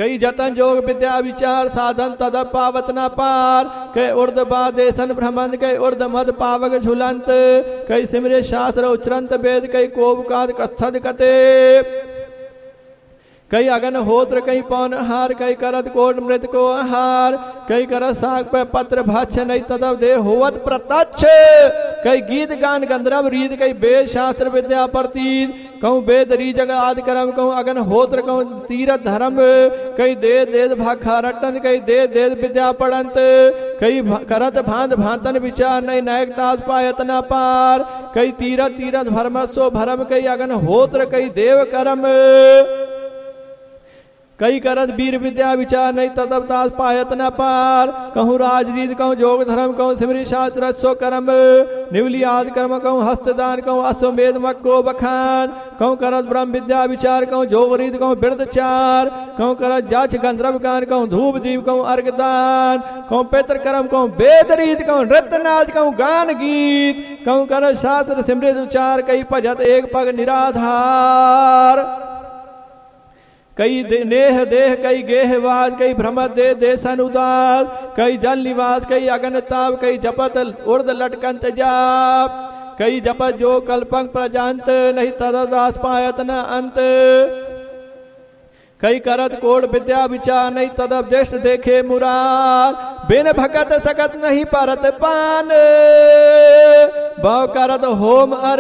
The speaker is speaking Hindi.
कई जतन जोग विद्या विचार साधन तद पावत न पार। कई उर्द बादेशन भ्रमंत कई उर्द मद पावक झुलंत। कई सिमरे शास्त्र उच्चरंत वेद कई कोबकाद कथद कते। कई अगन होत्र कई पौन हार कई करत कोट मृत को आहार। कई करत साग पे पत्र भक्ष नहीं तदव दे होवत प्रत्यक्ष। कई गीत गान गंधर्व रीत कई वेद शास्त्र विद्या प्रतीत। कहूँ वेद री जग आदि कर्म कहूँ अगन होत्र कहूँ तीरथ धर्म। कई दे देद भाखा रटन कई दे देद विद्या पढ़ंत। कई करत भांत भांतन विचार नहीं नायक तास पायत न पार। कई तीरथ तीरथ भरमस्व भरम कई अगन होत्र कई देव कर्म। कई करत वीर विद्या विचार नहीं ततब तास पायत न पार। कहूँ राजरीत कहूँ जोग धर्म कहूँ सिमरी शास्त्र स्व कर्म। निवली आदि कर्म कहूँ हस्तदान कहूँ अश्वमेध मक्को बखान। कहूँ करत ब्रह्म विद्या विचार कहूँ जोग रीत कहूँ बिरद चार। कहूँ करत जाच गंधर्व गान कहूँ धूप दीप कहूँ अर्घदान। कहूँ पितृ कर्म कहूँ वेद रीत कहूँ नृत्यनाद कहूँ गान गीत। कहूँ करत शास्त्र सिमृत उचार कई भजत एक पग निराधार। कई नेह देह कई गेहवाद कई भ्रमत दे देशन उदास। कई जल निवास कई अगन ताप कई जपत उर्द लटकंत जाप। कई जपत जो कल्पंक प्रजांत नहीं तददास पायत न अंत। कई करत कोड विद्या विचार नहीं तदब दृष्ट देखे मुरार। बिन भगत सकत नहीं परत पान। बहु करत होम अर